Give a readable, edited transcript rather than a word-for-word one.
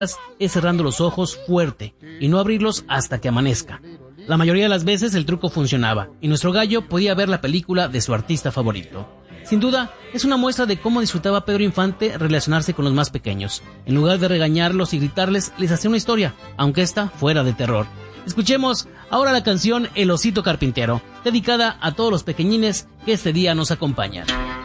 es cerrando los ojos fuerte y no abrirlos hasta que amanezca. La mayoría de las veces el truco funcionaba y nuestro gallo podía ver la película de su artista favorito. Sin duda, es una muestra de cómo disfrutaba Pedro Infante relacionarse con los más pequeños. En lugar de regañarlos y gritarles, les hacía una historia, aunque esta fuera de terror. Escuchemos ahora la canción El Osito Carpintero, dedicada a todos los pequeñines que este día nos acompañan.